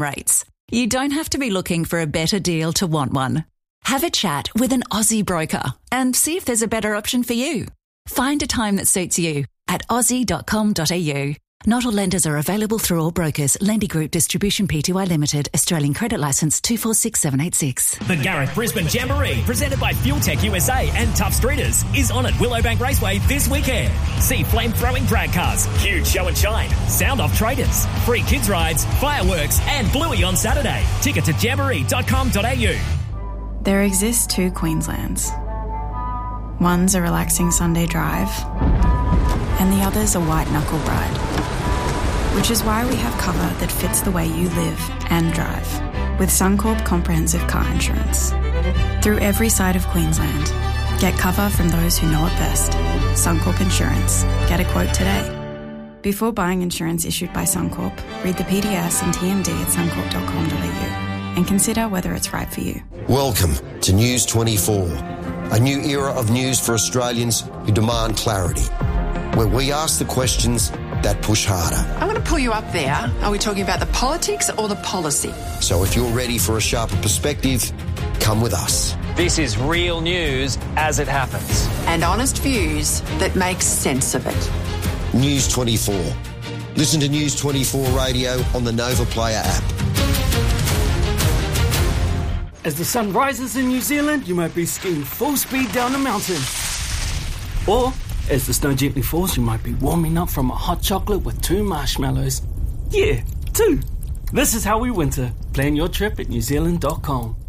rates. You don't have to be looking for a better deal to want one. Have a chat with an Aussie broker and see if there's a better option for you. Find a time that suits you at aussie.com.au. Not all lenders are available through all brokers. Lendy Group Distribution Pty Limited. Australian Credit Licence 246786. The Gareth Brisbane Jamboree, presented by Fuel Tech USA and Tough Streeters, is on at Willowbank Raceway this weekend. See flame-throwing drag cars, huge show and shine, sound-off traders, free kids rides, fireworks and Bluey on Saturday. Ticket to jamboree.com.au. There exist two Queenslands. One's a relaxing Sunday drive, and the other's a white-knuckle ride. Which is why we have cover that fits the way you live and drive with Suncorp Comprehensive Car Insurance. Through every side of Queensland, get cover from those who know it best. Suncorp Insurance. Get a quote today. Before buying insurance issued by Suncorp, read the PDS and TMD at suncorp.com.au and consider whether it's right for you. Welcome to News 24, a new era of news for Australians who demand clarity, where we ask the questions that push harder. I'm going to pull you up there. Are we talking about the politics or the policy? So if you're ready for a sharper perspective, come with us. This is real news as it happens. And honest views that make sense of it. News 24. Listen to News 24 Radio on the Nova Player app. As the sun rises in New Zealand, you might be skiing full speed down a mountain. Or as the snow gently falls, you might be warming up from a hot chocolate with 2 marshmallows. Yeah, 2. This is how we winter. Plan your trip at newzealand.com.